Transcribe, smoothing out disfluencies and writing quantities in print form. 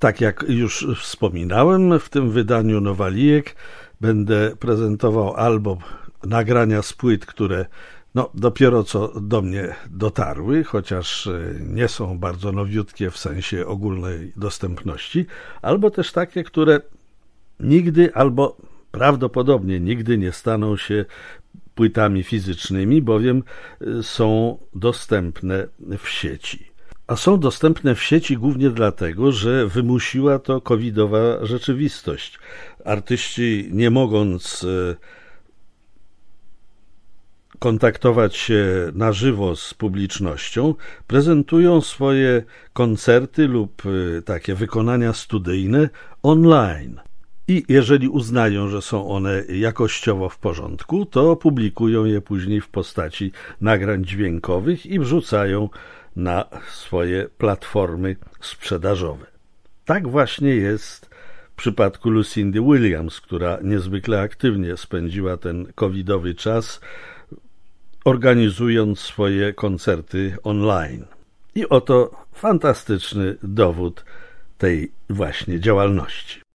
Tak jak już wspominałem, w tym wydaniu Nowalijek będę prezentował albo nagrania z płyt, które dopiero co do mnie dotarły, chociaż nie są bardzo nowiutkie w sensie ogólnej dostępności, albo też takie, które nigdy albo prawdopodobnie nigdy nie staną się płytami fizycznymi, bowiem są dostępne w sieci. A są dostępne w sieci głównie dlatego, że wymusiła to covidowa rzeczywistość. Artyści, nie mogąc kontaktować się na żywo z publicznością, prezentują swoje koncerty lub takie wykonania studyjne online. I jeżeli uznają, że są one jakościowo w porządku, to publikują je później w postaci nagrań dźwiękowych i wrzucają na swoje platformy sprzedażowe. Tak właśnie jest w przypadku Lucindy Williams, która niezwykle aktywnie spędziła ten covidowy czas, organizując swoje koncerty online. I oto fantastyczny dowód tej właśnie działalności.